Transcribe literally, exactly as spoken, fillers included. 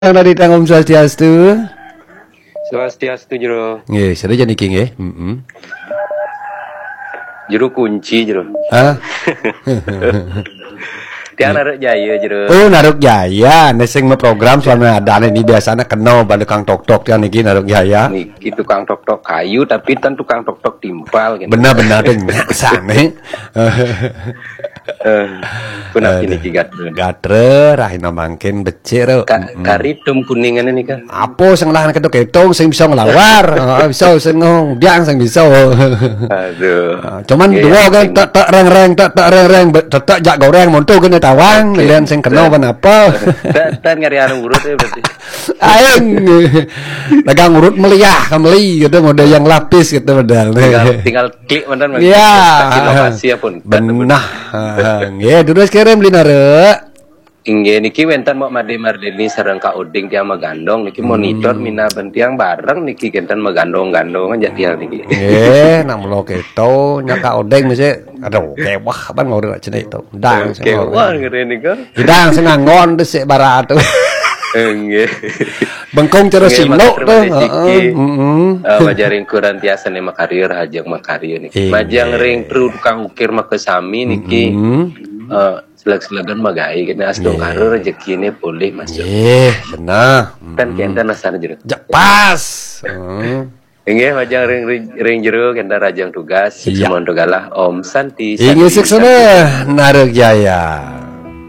Dari Om Swastiastu. Swastiastu jero. Nggih, sedaya niki nggih. Heeh. Jero kunci jero. Hah? Tiang Naruk Jaya jero. Oh, Naruk Jaya, nesing me program selama ada ini biasanya kenal pada Kang Tok Tok yang niki Naruk Jaya. Niki tukang tok tok kayu tapi kan tukang tok tok timpal gitu. Benar-benar deh sane. Eh, punah ini gatre. Gatre rahina mangkin becik ro. Karitum kuningan ini kan. Apa sing lahan ketok-ketok sing bisa ngelawar, bisa sing ngundang sing bisa. Aduh. Cuman dua kan tak tak reng-reng tak tak reng-reng tak jak goreng monto kene tawang lian sing kenal apa. Dan ngari anu urut ya berarti. Aing dagang urut meliah kameli gitu mode yang lapis gitu modal. Tinggal, tinggal klik mantan. Iya. Inovasi ya pun. Benah. Nggih, terus kirim linare. Inggih niki wenten mau Made Mardeni sareng Kak Uding tiang megandong niki monitor mina bentiang bareng niki kenten megandong-gandongan jatial niki. Nggih, namulo keto nya Kak Uding mesti aduh kewah ban ngore cenah itu. Ndang sing kewah ngene nika. Ndang sing ngangon desik barat. Nggih. Bengkong cara sino tuh. Heeh. Majaring kurang tiasa nih makarir hajang makarir niki. Majang ring perlu tukang ukir makesami niki. Eh selag-selagan magai kena asdong karo rezeki ini boleh masuk. Nggih, benar. Kan kenta nasar jero. Pas. Heeh. Inggih majang ring ring jero kenta rajang tugas. Semon galah Om Santi. Inggih seksana Naruk Jaya.